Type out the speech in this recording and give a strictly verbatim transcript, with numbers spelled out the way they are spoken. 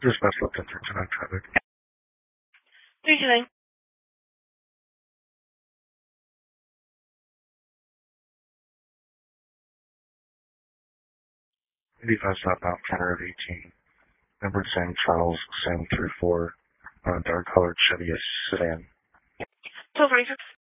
Just best left enter tonight traffic. three two nine. eighty-five southbound, corner of eighteen. Number San Charles, seven three four, uh, dark colored Chevy sedan. twelve forty-six.